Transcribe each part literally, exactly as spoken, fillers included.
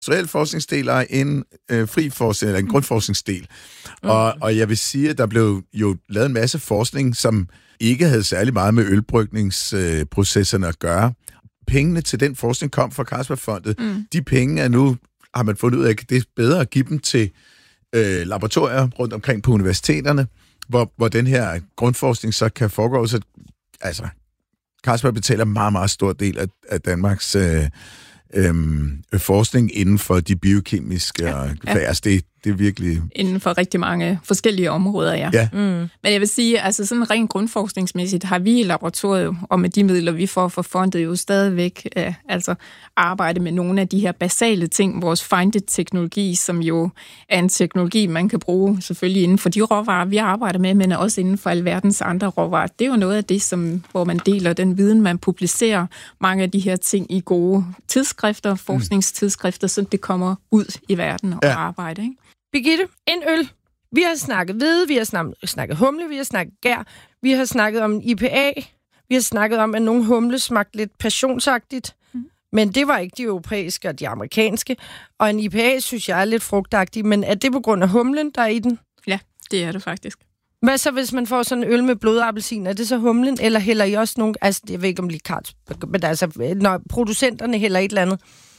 industriel forskningsdel og en øh, fri forskning, eller en grundforskningsdel. Mm. Og, og jeg vil sige, at der blev jo lavet en masse forskning, som ikke havde særlig meget med ølbrygningsprocesserne at gøre. Pengene til den forskning kom fra Carlsbergfondet. Mm. De penge er nu, har man fundet ud af, at det er bedre at give dem til øh, laboratorier rundt omkring på universiteterne, hvor, hvor den her grundforskning så kan foregå. Så, altså, Carlsberg betaler en meget, meget stor del af, af Danmarks øh, øh, forskning inden for de biokemiske ja, fag. Ja. Altså, det, det er virkelig... Inden for rigtig mange forskellige områder, ja. ja. Mm. Men jeg vil sige, altså sådan rent grundforskningsmæssigt har vi i laboratoriet, og med de midler, vi får for fondet, jo stadigvæk øh, altså arbejde med nogle af de her basale ting. Vores Find-it-teknologi, som jo er en teknologi, man kan bruge selvfølgelig inden for de råvarer, vi arbejder med, men også inden for alverdens andre råvarer. Det er jo noget af det, som, hvor man deler den viden, man publicerer mange af de her ting i gode tidsskrifter, forskningstidsskrifter, så det kommer ud i verden og ja. arbejde, ikke? Birgitte, en øl. Vi har snakket hvede, vi har snakket, snakket humle, vi har snakket gær, vi har snakket om I P A, vi har snakket om, at nogle humle smagte lidt passionsagtigt, mm. men det var ikke de europæiske og de amerikanske. Og en I P A, synes jeg, er lidt frugtagtig, men er det på grund af humlen, der er i den? Ja, det er det faktisk. Hvad så, hvis man får sådan en øl med blodappelsin? Er det så humlen, eller hælder I også nogle... Altså, jeg ved ikke, om lige Carlsberg, men altså, når producenterne hælder et eller andet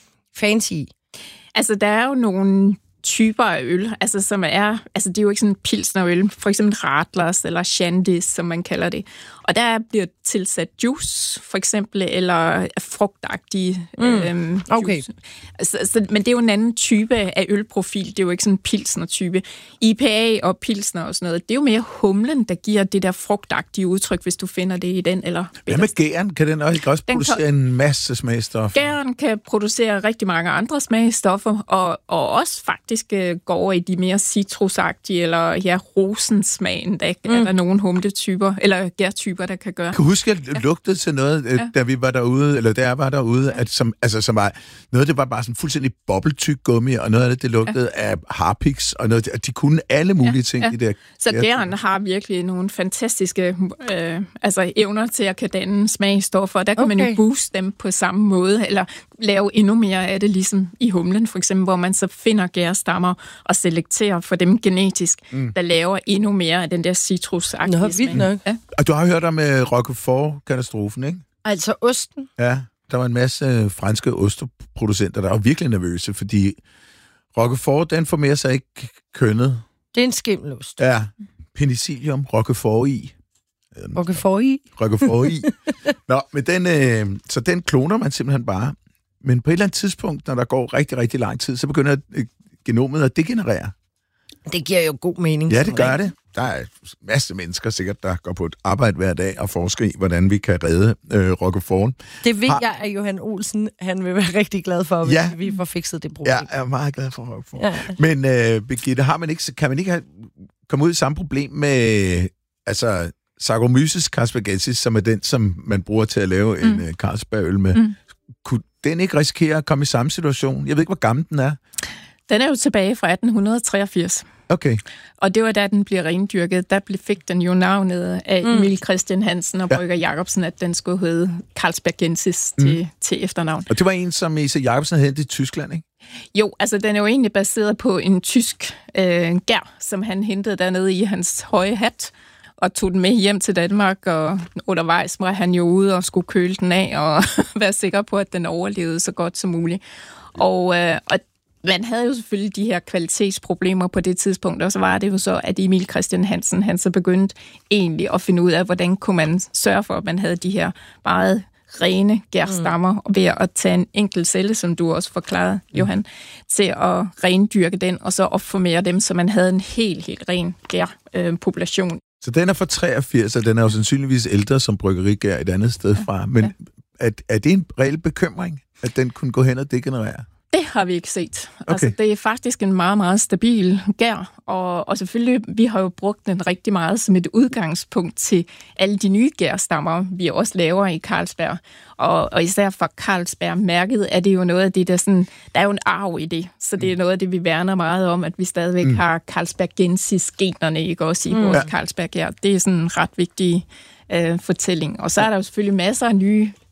fancy i. Altså, der er jo nogle typer af øl, altså som er, altså det er jo ikke sådan en pilsnerøl, for eksempel Radlers eller Shandy's, som man kalder det. Og der bliver tilsat juice, for eksempel, eller frugtagtige mm. øhm, okay. juice. Altså, altså, men det er jo en anden type af ølprofil, det er jo ikke sådan en pilsner-type. I P A og pilsner og sådan noget, det er jo mere humlen, der giver det der frugtagtige udtryk, hvis du finder det i den, eller... Hvad med gæren? Kan den også, også producere kan, en masse smagstoffer? Gæren kan producere rigtig mange andre smagstoffer, og, og også faktisk går over i de mere citrusagtige, eller ja, rosensmagen, der mm. er der nogle humletyper, eller gærtyper, der kan gøre. Kan du huske, at det lugtede til noget, ja. da vi var derude, eller der var derude, ja. at som, altså, som var, noget det var bare sådan fuldstændig bobbeltyk gummi, og noget af det, det lugtede ja. af harpiks, og noget, at de kunne alle mulige ja. ting. Ja. De der, så gæren har virkelig nogle fantastiske øh, altså evner til at kan danne smagstoffer, og der kan okay. man jo booste dem på samme måde, eller lave endnu mere af det, ligesom i humlen, for eksempel, hvor man så finder gærstammer og selekterer for dem genetisk, mm. der laver endnu mere af den der citrusagtige smag. Nok. Ja. Og du har hørt om uh, Roquefort-katastrofen, ikke? Altså osten? Ja, der var en masse franske osteproducenter, der var virkelig nervøse, fordi Roquefort, den formerer sig ikke kønnet. Det er en skimmelost. Ja, penicillium, Roquefort i. Roquefort i? Roquefort i. Nå, men den, øh, så den kloner man simpelthen bare. Men på et eller andet tidspunkt, når der går rigtig, rigtig lang tid, så begynder øh, genomet at degenerere. Det giver jo god mening. Ja, det gør det. Der er en masse mennesker sikkert, der går på et arbejde hver dag og forsker i, hvordan vi kan redde øh, Roquefort. Det ved Har... jeg, at Johan Olsen han vil være rigtig glad for, hvis ja. vi får fikset det problem. Ja, jeg er meget glad for Roquefort. Ja. Men øh, Birgitte, har man ikke, kan man ikke have, komme ud i samme problem med altså, Saccharomyces carsbergensis, som er den, som man bruger til at lave mm. en øh, Carlsbergøl med? Mm. Kunne den ikke risikere at komme i samme situation? Jeg ved ikke, hvor gammel den er. Den er jo tilbage fra atten treogfirs. Okay. Og det var da den blev rendyrket. Der fik den jo navnet af mm. Emil Christian Hansen og Brygger ja. Jacobsen, at den skulle hedde Carlsbergensis mm. til, til efternavn. Og det var en, som Ese Jacobsen havde hentet i Tyskland, ikke? Jo, altså den er jo egentlig baseret på en tysk øh, gær, som han hentede dernede i hans høje hat, og tog den med hjem til Danmark, og undervejs var han jo ude og skulle køle den af, og være sikker på, at den overlevede så godt som muligt. Og, øh, og man havde jo selvfølgelig de her kvalitetsproblemer på det tidspunkt, og så var det jo så, at Emil Christian Hansen, han så begyndte egentlig at finde ud af, hvordan kunne man sørge for, at man havde de her meget rene gærstammer, mm. ved at tage en enkelt celle, som du også forklarede, mm. Johan, til at rendyrke den, og så opformere dem, så man havde en helt, helt ren gærpopulation. Øh, så den er fra treogfirs, og den er jo sandsynligvis ældre som bryggerigær et andet sted fra. Ja, men ja. Er, er det en reel bekymring, at den kunne gå hen og degenerere? Det har vi ikke set. Okay. Altså, det er faktisk en meget, meget stabil gær, og, og selvfølgelig, vi har jo brugt den rigtig meget som et udgangspunkt til alle de nye gærstammer, vi også laver i Carlsberg. Og, og især for Carlsberg-mærket er det jo noget af det, der sådan, der er jo en arv i det, så det er noget af det, vi værner meget om, at vi stadigvæk mm. har Carlsbergensis-generne, ikke også i mm. vores ja. Carlsberg-gær. Det er sådan en ret vigtig øh, fortælling. Og så er der jo selvfølgelig masser af nye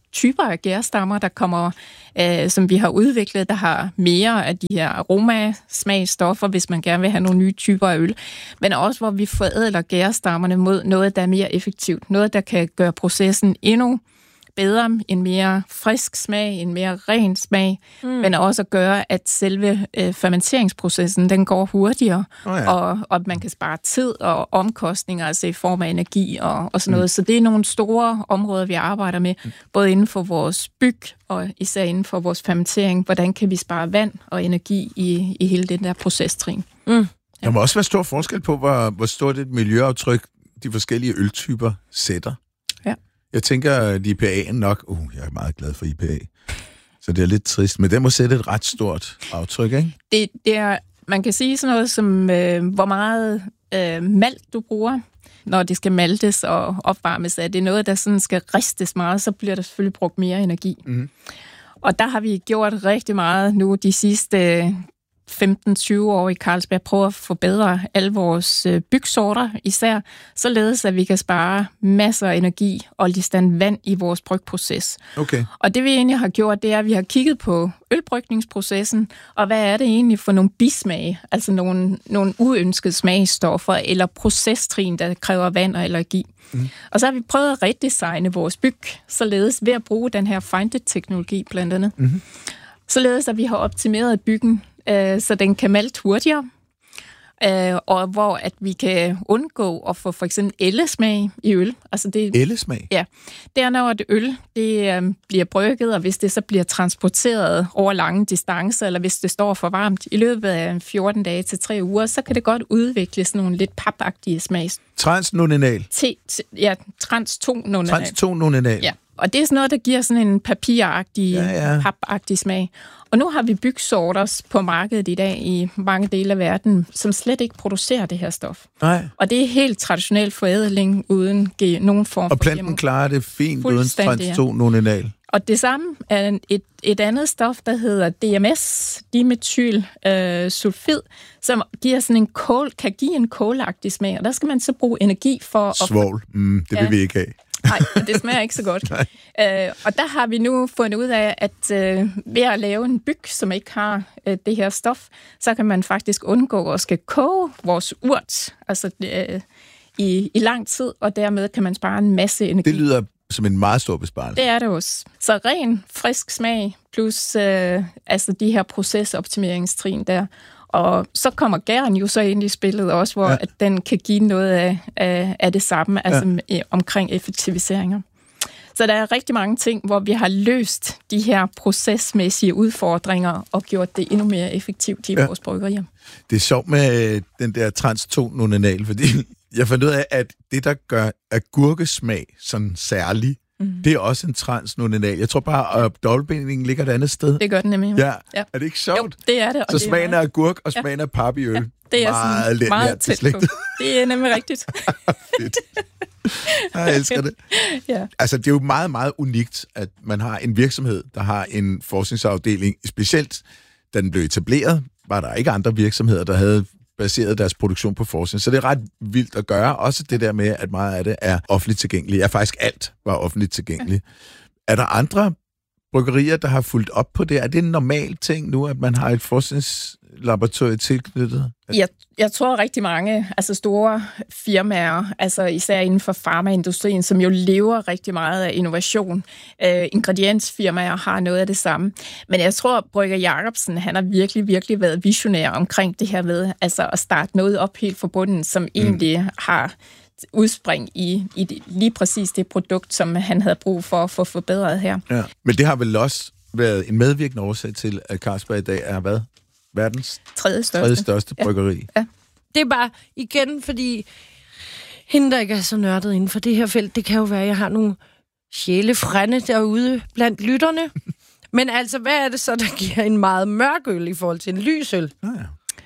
typer af gærstammer, der kommer, øh, som vi har udviklet, der har mere af de her aromasmagsstoffer, hvis man gerne vil have nogle nye typer af øl. Men også, hvor vi forædler gærstammerne mod noget, der er mere effektivt. Noget, der kan gøre processen endnu bedre, en mere frisk smag, en mere ren smag, mm. men også at gøre, at selve øh, fermenteringsprocessen, den går hurtigere, oh ja. og, og man kan spare tid og omkostninger, altså i form af energi og, og sådan noget. Mm. Så det er nogle store områder, vi arbejder med, mm. både inden for vores byg og især inden for vores fermentering. Hvordan kan vi spare vand og energi i, i hele den der procestrin? Mm. Ja. Der må også være stor forskel på, hvor, hvor stort et miljøaftryk de forskellige øltyper sætter. Ja. Jeg tænker, at I P A'en nok... Uh, jeg er meget glad for I P A. Så det er lidt trist, men den må sætte et ret stort aftryk, ikke? Det, det er, man kan sige sådan noget som, øh, hvor meget øh, malt du bruger, når det skal maltes og opvarmes. Er det noget, der sådan skal ristes meget, så bliver der selvfølgelig brugt mere energi. Mm. Og der har vi gjort rigtig meget nu de sidste femten til tyve år i Carlsberg, prøver at forbedre alle vores bygsorter især, således at vi kan spare masser af energi og lige stand vand i vores brygproces. Okay. Og det vi egentlig har gjort, det er, at vi har kigget på ølbrygningsprocessen, og hvad er det egentlig for nogle bismage, altså nogle, nogle uønskede smagstoffer eller procestrin, der kræver vand og allergi. Mm. Og så har vi prøvet at redesigne vores byg, således ved at bruge den her Find-it-teknologi blandt andet. Mm. Således at vi har optimeret byggen, øh, så den kan malte hurtigere, øh, og hvor at vi kan undgå at få for eksempel ellesmag i øl. Altså det, ellesmag? Ja. Det er, når et øl det, øh, bliver brygget, og hvis det så bliver transporteret over lange distancer, eller hvis det står for varmt i løbet af fjorten dage til tre uger, så kan det godt udvikle sådan nogle lidt papagtige smags. Transnominal? Ja, trans-to-nominal. Trans-to-nominal. Ja. Og det er sådan noget, der giver sådan en papiragtig, ja, ja. papagtig smag. Og nu har vi bygsorter på markedet i dag i mange dele af verden, som slet ikke producerer det her stof. Nej. Og det er helt traditionel forædling uden nogen form for... Og planten klarer det fint uden trans-to-nominal. Og det samme er et, et andet stof, der hedder D M S, dimethylsulfid, øh, som giver sådan en kål, kan give en kålagtig smag. Og der skal man så bruge energi for... Svovl, mm, det vil ja. vi ikke have. Nej, det smager ikke så godt. øh, og der har vi nu fundet ud af, at øh, ved at lave en byg, som ikke har øh, det her stof, så kan man faktisk undgå at skal koge vores urt altså, øh, i, i lang tid, og dermed kan man spare en masse energi. Det lyder som en meget stor besparelse. Det er det også. Så ren, frisk smag, plus øh, altså de her procesoptimeringstrin der. Og så kommer gæren jo så ind i spillet også, hvor ja. at den kan give noget af, af, af det samme, altså ja. omkring effektiviseringer. Så der er rigtig mange ting, hvor vi har løst de her procesmæssige udfordringer og gjort det endnu mere effektivt i ja. vores bryggerier. Det er sjovt med den der trans-to-nominal, fordi jeg fandt ud af, at det, der gør agurkesmag sådan særlig, mm. det er også en transnominal. Jeg tror bare, at dobbeltbindingen ligger et andet sted. Det gør den nemlig. Ja. ja. Er det ikke sjovt? Jo, det er det. Så smagen af agurk og smagen ja. af pap i øl. Ja. Det er meget, sådan meget tæt på. Det er nemlig rigtigt. Fedt. Jeg elsker det. Ja. Altså, det er jo meget, meget unikt, at man har en virksomhed, der har en forskningsafdeling. Specielt, da den blev etableret, var der ikke andre virksomheder, der havde baseret deres produktion på forskning. Så det er ret vildt at gøre. Også det der med, at meget af det er offentligt tilgængeligt. Ja, faktisk alt var offentligt tilgængeligt. Ja. Er der andre bryggerier, der har fulgt op på det? Er det en normal ting nu, at man har et forskningslaboratorium tilknyttet? Jeg, jeg tror rigtig mange altså store firmaer, altså især inden for farmaindustrien, som jo lever rigtig meget af innovation. Øh, ingrediensfirmaer har noget af det samme. Men jeg tror, Brygger Jacobsen, han har virkelig, virkelig været visionær omkring det her med altså at starte noget op helt fra bunden, som mm. egentlig har udspring i, i det, lige præcis det produkt, som han havde brug for at få forbedret her. Ja. Men det har vel også været en medvirkende årsag til, at Carlsberg i dag er hvad? Verdens tredje største, tredje største bryggeri. Ja. Ja. Det er bare igen, fordi hende, der ikke er så nørdet inden for det her felt, det kan jo være, at jeg har nogle sjælefrænde derude blandt lytterne. Men altså, hvad er det så, der giver en meget mørk øl i forhold til en lys øl? Ja, ja.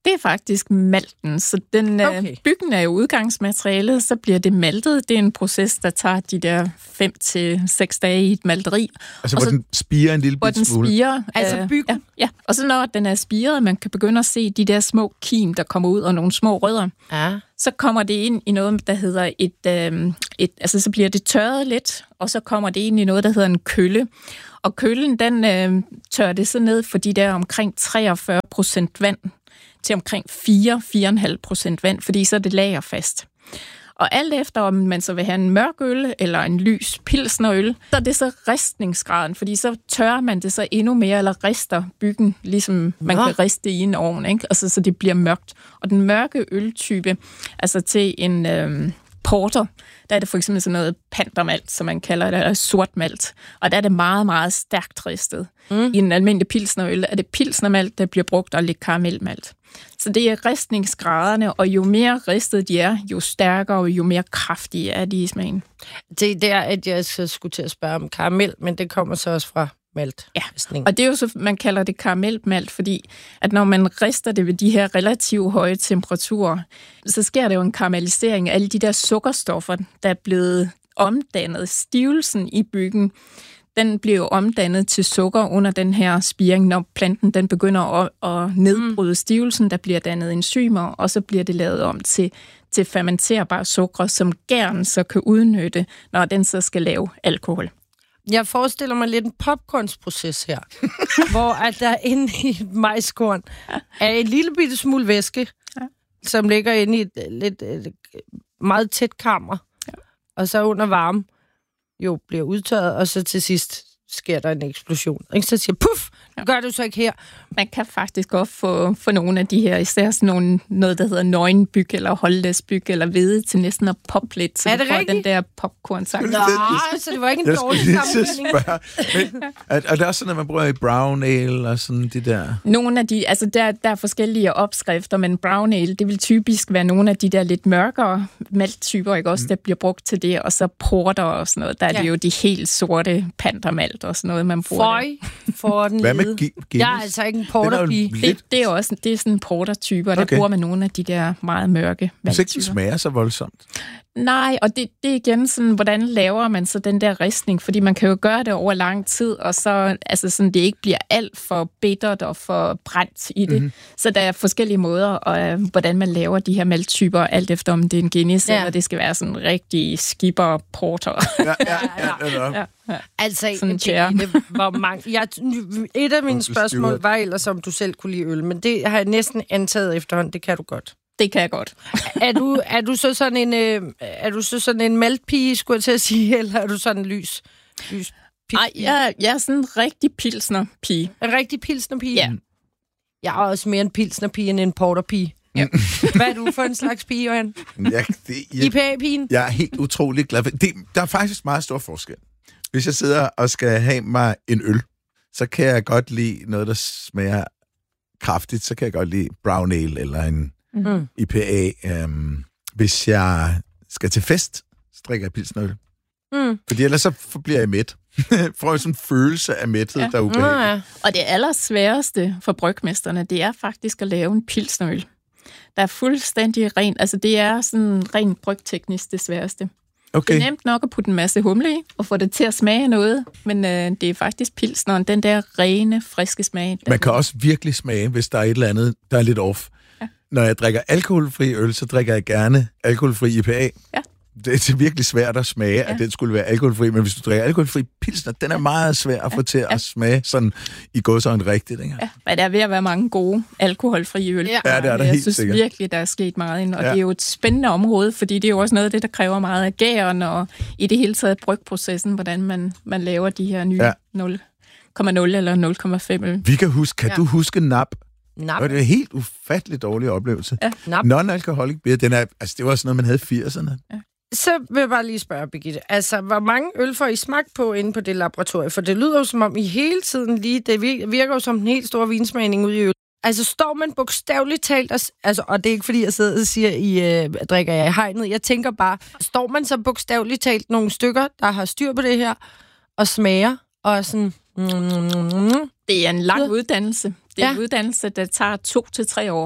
Det er faktisk malten, så den, Okay. øh, byggen er jo udgangsmaterialet, så bliver det maltet. Det er en proces, der tager de der fem til seks dage i et malteri. Altså, Og hvor så- den spirer en lille Hvor bit den smule. spirer. Altså øh, byggen? Ja, ja, og så når den er spiret, man kan begynde at se de der små kim, der kommer ud, og nogle små rødder. Ja. Så kommer det ind i noget, der hedder et, øh, et... Altså, så bliver det tørret lidt, og så kommer det ind i noget, der hedder en kølle. Og køllen, den øh, tørrer det så ned for de der omkring treogfyrre procent vand til omkring fire til fire komma fem procent vand, fordi så er det lagerfast. Og alt efter, om man så vil have en mørk øl eller en lys pilsnerøl, så er det så ristningsgraden, fordi så tørrer man det så endnu mere, eller rister byggen, ligesom man Nå. kan riste i en ovn, ikke? Altså, så det bliver mørkt. Og den mørke øltype, altså til en øh, porter, der er det for eksempel sådan noget pantermalt, som man kalder det, eller sort malt. Og der er det meget, meget stærkt ristet. Mm. I en almindelig pilsnerøl er det pilsnermalt, der bliver brugt, og lidt karamelmalt. Så det er ristningsgraderne, og jo mere ristet de er, jo stærkere og jo mere kraftige er de i smagen. Det er der, at jeg så skulle til at spørge om karamel, men det kommer så også fra malt. Ja, og det er jo så, man kalder det karamelmalt, fordi at når man rister det ved de her relativt høje temperaturer, så sker der jo en karamellisering af alle de der sukkerstoffer, der er blevet omdannet. Stivelsen i byggen, den bliver jo omdannet til sukker under den her spiring, når planten den begynder at, at nedbryde stivelsen, der bliver dannet enzymer, og så bliver det lavet om til, til fermenterbare sukker, som gæren så kan udnytte, når den så skal lave alkohol. Jeg forestiller mig lidt en popcornsproces her, hvor at der inde i et majskorn er en lille bitte smule væske, ja. som ligger inde i et, lidt, et meget tæt kammer, ja. Og så under varme jo bliver udtørret, og så til sidst sker der en eksplosion. Ikke? Så siger puff, det gør du så ikke her. Man kan faktisk godt få, få nogle af de her, især sådan nogle, noget, der hedder nøgenbyg, eller holdlæsbyg, eller hvede til næsten at poppe lidt, så er det du får rigtigt? den der popcorn-sang. Nå, så det var ikke en Jeg dårlig skulle lige til at sammenligning. spørge. Men, er, er der også sådan, at man bruger i brown ale og sådan de der? Nogle af de, altså der, der er forskellige opskrifter, men brown ale, det vil typisk være nogle af de der lidt mørkere malttyper, ikke også, der bliver brugt til det, og så porter og sådan noget. Der er Ja. det jo de helt sorte pantermalt og sådan noget, man bruger. Føj for den Hvad med lede. Guinness? Jeg er altså ikke en Den er jo porterpige. lidt- Det, det er jo også det er sådan portertyper, der Okay. bruger man nogle af de der meget mørke Hvis ikke den malttyper. smager så voldsomt. Nej, og det, det er igen sådan, hvordan laver man så den der ristning? Fordi man kan jo gøre det over lang tid, og så altså sådan, det ikke bliver alt for bittert og for brændt i det. Mm-hmm. Så der er forskellige måder, og, øh, hvordan man laver de her malttyper, alt efter om det er en Guinness, Ja. eller det skal være sådan en rigtig skipper porter. Ja, ja, ja. ja, ja. ja, ja. Altså, Sådan en det, chair. det, hvor mange, jeg, et af mine Onkel spørgsmål Stuart. var ellers, om du selv kunne lide øl, men det har jeg næsten antaget efterhånden. Det kan du godt. Det kan jeg godt. Er du, er du så sådan en, øh, er du så sådan en maltpige, skulle jeg til at sige, eller er du sådan en lys? lys Nej, jeg, jeg er sådan en rigtig pilsner-pige. En rigtig pilsnerpige? Ja. Jeg er også mere en pilsnerpige end en porterpige. Ja. Hvad er du for en slags pige, Johan? Jeg, det, jeg, I P A-pigen? jeg er helt utrolig glad for det. Der er faktisk meget stor forskel. Hvis jeg sidder og skal have mig en øl, så kan jeg godt lide noget, der smager kraftigt. Så kan jeg godt lide brown ale eller en Mm. I P A. Um, hvis jeg skal til fest, så drikker jeg pilsnerøl. Mm. Fordi ellers så bliver jeg mæt. Får jeg sådan en følelse af mæthed, ja. der er Nå, ubehagelig. ja. Og det allersværeste for brygmesterne, det er faktisk at lave en pilsnerøl. Der er fuldstændig rent, altså det er sådan rent brygteknisk det sværeste. Okay. Det er nemt nok at putte en masse humle i, og få det til at smage noget, men øh, det er faktisk pilsneren, den der rene, friske smag. Man kan også virkelig smage, hvis der er et eller andet, der er lidt off. Ja. Når jeg drikker alkoholfri øl, så drikker jeg gerne alkoholfri I P A. Ja. Det er virkelig svært at smage, ja. at den skulle være alkoholfri, men hvis du drikker alkoholfri pilsner, den er meget svær at få til Ja. at smage sådan i gåseøjne rigtigt. Ikke? Ja, men der er ved at være mange gode alkoholfrie øl. Ja. Ja, det er der jeg helt synes sikkert. virkelig, der er sket meget ind, og Ja. ja. det er jo et spændende område, fordi det er jo også noget af det, der kræver meget af gæren, og i det hele taget brygprocessen, hvordan man, man laver de her nye Ja. nul komma nul eller nul komma fem øl. Vi kan huske, kan Ja. du huske Nap? Nap. Det var en helt ufattelig dårlig oplevelse. Ja. Nap. Non-alcoholic beer, den er, altså det var sådan noget, man havde i firserne. Så vil jeg bare lige spørge, Birgitte. Altså, hvor mange øl får I smagt på inde på det laboratorie? For det lyder jo som om, I hele tiden lige... Det virker jo som en helt stor vinsmagning ude i øl. Altså, står man bogstaveligt talt... Og, altså, og det er ikke, fordi jeg sidder og siger, I øh, drikker jeg i hegnet. Jeg tænker bare, står man så bogstaveligt talt nogle stykker, der har styr på det her, og smager, og er sådan... Mm, mm, mm, mm. Det er en lang Ja. uddannelse. Det er Ja. en uddannelse, der tager to til tre år.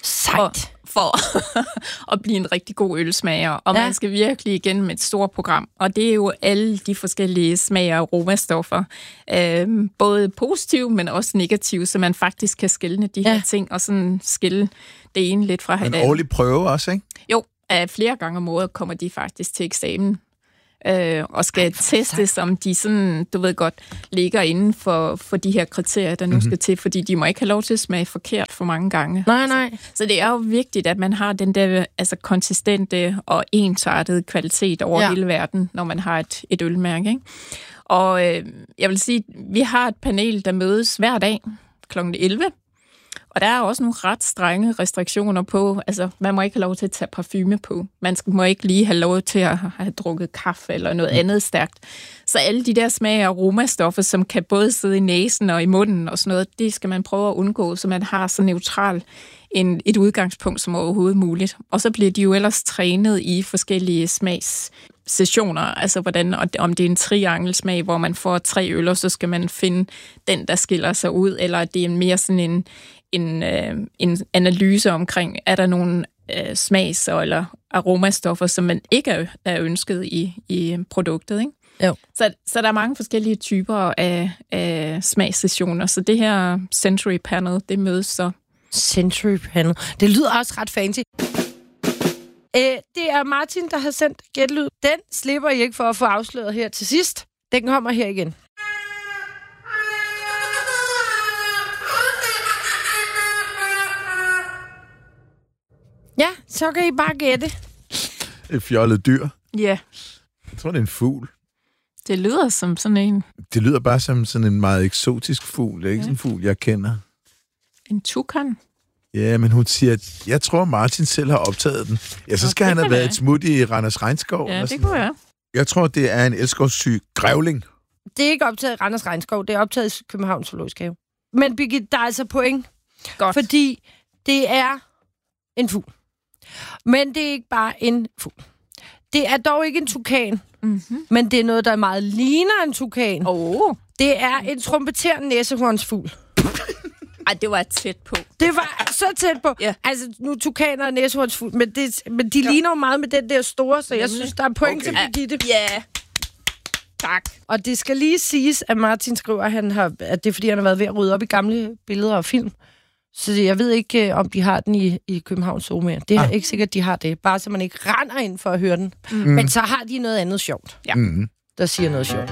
Sejt. For at blive en rigtig god ølsmager. Og ja. man skal virkelig igennem et stort program. Og det er jo alle de forskellige smag- og aromastoffer. Øhm, både positive, men også negative, så man faktisk kan skelne de ja. her ting, og sådan skille det ene lidt fra hinanden. En årlig prøve også, ikke? Jo, flere gange om året kommer de faktisk til eksamen. Øh, og skal Ej, testes, om de sådan, du ved godt, ligger inden for, for de her kriterier, der nu mm-hmm. skal til, fordi de må ikke have lov til at smage forkert for mange gange. Nej, nej. Så, så det er jo vigtigt, at man har den der altså, konsistente og ensartede kvalitet over ja. hele verden, når man har et, et ølmærke. Ikke? Og øh, jeg vil sige, vi har et panel, der mødes hver dag klokken elleve. Og der er også nogle ret strenge restriktioner på, altså man må ikke have lov til at tage parfume på. Man må ikke lige have lov til at have drukket kaffe eller noget andet stærkt. Så alle de der smag- og aromastoffer, som kan både sidde i næsen og i munden og sådan noget, det skal man prøve at undgå, så man har så neutral en, et udgangspunkt som overhovedet muligt. Og så bliver de jo ellers trænet i forskellige smagssessioner, altså hvordan, om det er en triangelsmag, hvor man får tre øller, så skal man finde den, der skiller sig ud, eller det er mere sådan en En, øh, en analyse omkring, er der nogle øh, smags- eller aromastoffer, som man ikke er, er ønsket i, i produktet, ikke? Jo. Så, så der er mange forskellige typer af, af smagssessioner, så det her Century Panel, det mødes så. Century Panel. Det lyder også ret fancy. Æ, det er Martin, der har sendt gætlyd. Den slipper I ikke for at få afsløret her til sidst. Den kommer her igen. Ja, så kan I bare gætte. Et fjollet dyr. Ja. Yeah. Jeg tror, det er en fugl. Det lyder som sådan en... Det lyder bare som sådan en meget eksotisk fugl. Det er ikke ja. sådan en fugl, jeg kender. En tukan? Ja, men hun siger, at jeg tror, Martin selv har optaget den. Ja, så skal han have været et smut i Randers Regnskov. Ja, det kunne jeg. Jeg tror, det er en elskovssyg grævling. Det er ikke optaget i Randers Regnskov, det er optaget i Københavns Zoologisk Have. Men Birgitte, der er altså point. Godt. Fordi det er en fugl. Men det er ikke bare en fugl. Det er dog ikke en tukan, mm-hmm. men det er noget, der meget ligner en tukan. Oh. Det er en trompeterende næsehornsfugl. Ej, det var tæt på. Det var så tæt på. Yeah. Altså, nu tukaner og næsehornsfugl, men, det, men de ja. ligner jo meget med den der store, så jeg Jamen. synes, der er point okay. til Birgitte. Ja. Yeah. Tak. Og det skal lige siges, at Martin skriver, at, han har, at det er, fordi han har været ved at rydde op i gamle billeder og film. Så jeg ved ikke, om de har den i, i Københavns Zoo mere. Det er ah. ikke sikkert, de har det. Bare så man ikke render ind for at høre den. Mm. Men så har de noget andet sjovt. Ja. Mm. Der siger noget sjovt.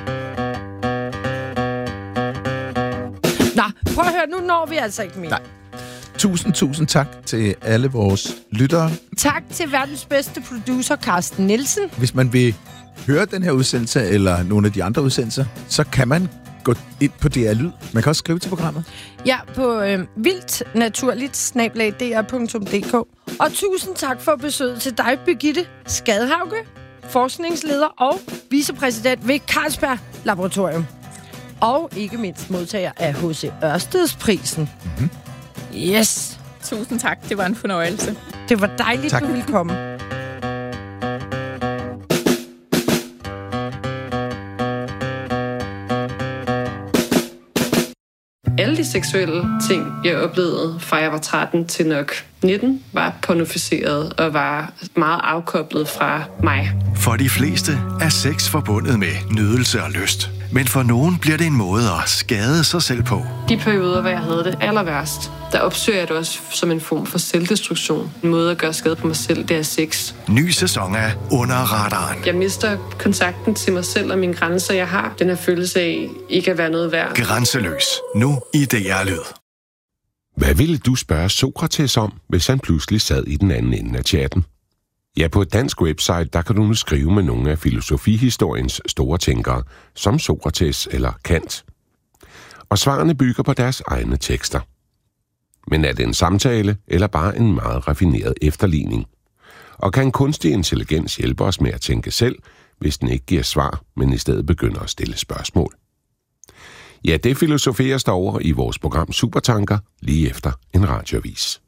Nå, prøv at høre. Nu når vi altså ikke mere. Nej. Tusind, tusind tak til alle vores lyttere. Tak til verdens bedste producer, Carsten Nielsen. Hvis man vil høre den her udsendelse, eller nogle af de andre udsendelser, så kan man gå ind på D R Lyd. Man kan også skrive til programmet. Ja, på øh, vildtnaturligt snabel-a d r punktum d k. Og tusind tak for besøget til dig, Birgitte Skadhauge, forskningsleder og vicepræsident ved Carlsberg Laboratorium. Og ikke mindst modtager af H C Ørstedsprisen. Mm-hmm. Yes. Tusind tak. Det var en fornøjelse. Det var dejligt, tak. Du ville komme. Alle de seksuelle ting, jeg oplevede, fra jeg var tretten til nok nitten, var pornoficeret og var meget afkoblet fra mig. For de fleste er sex forbundet med nydelse og lyst. Men for nogen bliver det en måde at skade sig selv på. De perioder, hvor jeg havde det aller værst, der opsøger jeg det også som en form for selvdestruktion. En måde at gøre skade på mig selv, det er sex. Ny sæson af Under Radaren. Jeg mister kontakten til mig selv og mine grænser. Jeg har den her følelse af ikke at være noget værd. Grænseløs. Nu i D R Lyd. Hvad ville du spørge Sokrates om, hvis han pludselig sad i den anden ende af chatten? Ja, på et dansk website, der kan du nu skrive med nogle af filosofihistoriens store tænkere, som Sokrates eller Kant. Og svarene bygger på deres egne tekster. Men er det en samtale, eller bare en meget raffineret efterligning? Og kan kunstig intelligens hjælpe os med at tænke selv, hvis den ikke giver svar, men i stedet begynder at stille spørgsmål? Ja, det filosoferes der over i vores program Supertanker, lige efter en radioavis.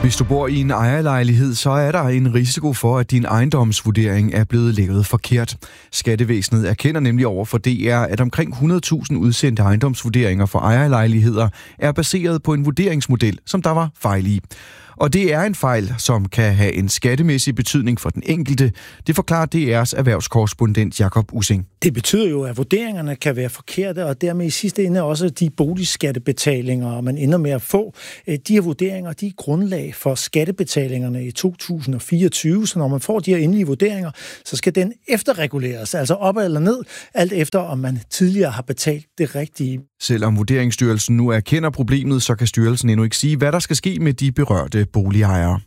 Hvis du bor i en ejerlejlighed, så er der en risiko for, at din ejendomsvurdering er blevet lavet forkert. Skattevæsenet erkender nemlig over for D R, at omkring hundrede tusind udsendte ejendomsvurderinger for ejerlejligheder er baseret på en vurderingsmodel, som der var fejl i. Og det er en fejl, som kan have en skattemæssig betydning for den enkelte. Det forklarer D R's erhvervskorrespondent Jakob Ussing. Det betyder jo, at vurderingerne kan være forkerte, og dermed i sidste ende også de boligskattebetalinger, man ender med at få. De her vurderinger, de er grundlag for skattebetalingerne i to tusind og fireogtyve, så når man får de her endelige vurderinger, så skal den efterreguleres, altså op eller ned, alt efter om man tidligere har betalt det rigtige. Selvom Vurderingsstyrelsen nu erkender problemet, så kan styrelsen endnu ikke sige, hvad der skal ske med de berørte boligejere.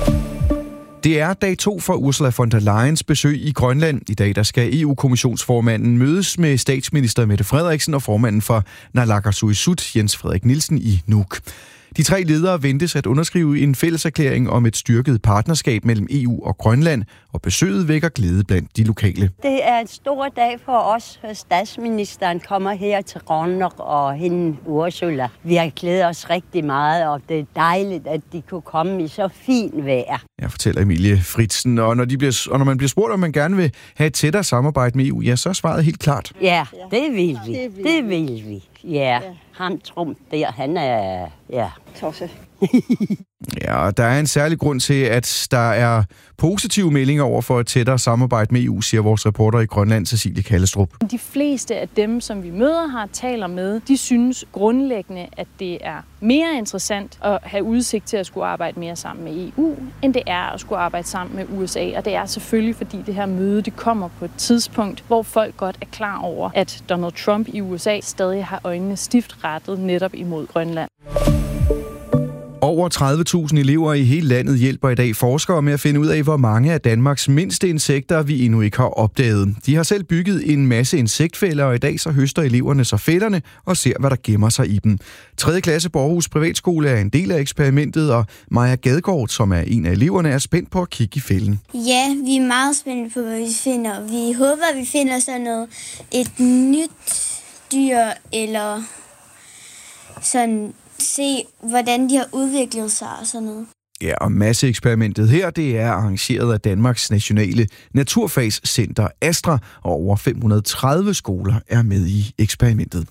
Det er dag to for Ursula von der Leyens besøg i Grønland. I dag der skal E U-kommissionsformanden mødes med statsminister Mette Frederiksen og formanden for Naalakkersuisut, Jens Frederik Nielsen, i Nuuk. De tre ledere ventes at underskrive en fælleserklæring om et styrket partnerskab mellem E U og Grønland, og besøget vækker glæde blandt de lokale. Det er en stor dag for os. Statsministeren kommer her til Grønland og hende Ursula. Vi har glædet os rigtig meget, og det er dejligt, at de kunne komme i så fint vejr. Jeg fortæller Emilie Fritzen, og når, de bliver, og når man bliver spurgt, om man gerne vil have et tættere samarbejde med E U, ja, så er svaret helt klart. Ja, det vil vi. Det vil vi. Ja, ham Trump der, han er, ja, tosse. Ja, og der er en særlig grund til, at der er positive meldinger over for et tættere samarbejde med E U, siger vores reporter i Grønland, Cecilie Kallestrup. De fleste af dem, som vi møder her, taler med, de synes grundlæggende, at det er mere interessant at have udsigt til at skulle arbejde mere sammen med E U, end det er at skulle arbejde sammen med U S A. Og det er selvfølgelig, fordi det her møde det kommer på et tidspunkt, hvor folk godt er klar over, at Donald Trump i U S A stadig har øjnene stift rettet netop imod Grønland. Over tredive tusind elever i hele landet hjælper i dag forskere med at finde ud af, hvor mange af Danmarks mindste insekter vi endnu ikke har opdaget. De har selv bygget en masse insektfælder, og i dag så høster eleverne så fælderne og ser, hvad der gemmer sig i dem. tredje klasse på Aarhus Privatskole er en del af eksperimentet, og Maja Gadegaard, som er en af eleverne, er spændt på at kigge i fælden. Ja, vi er meget spændte på, hvad vi finder. Vi håber, at vi finder sådan noget, et nyt dyr, eller sådan se, hvordan de har udviklet sig og sådan noget. Ja, og masseeksperimentet her, det er arrangeret af Danmarks Nationale Naturfagscenter Astra, og over fem hundrede og tredive skoler er med i eksperimentet.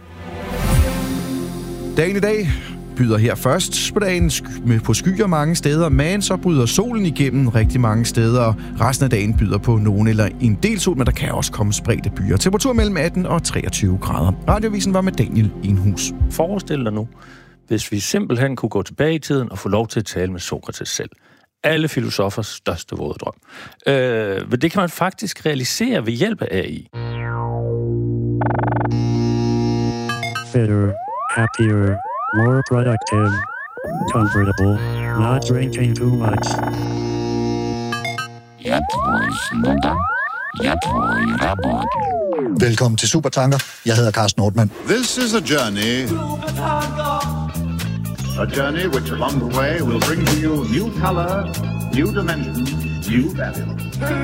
Dagen i dag byder her først på dagen med på skyer mange steder, men så bryder solen igennem rigtig mange steder, og resten af dagen byder på nogen eller en del sol, men der kan også komme spredte byer. Temperatur mellem atten og treogtyve grader. Radiovisen var med Daniel Enhus. Forestil dig nu, hvis vi simpelthen kunne gå tilbage i tiden og få lov til at tale med Sokrates selv. Alle filosofers største våde drøm. Øh, men det kan man faktisk realisere ved hjælp af A I. Better, happier, more productive, comfortable, not drinking too much. Jeg tror, jeg tror, Velkommen til Supertanker. Jeg hedder Carsten Nordmann. This is a journey. A journey which along the way will bring to you new color, new dimension, new value.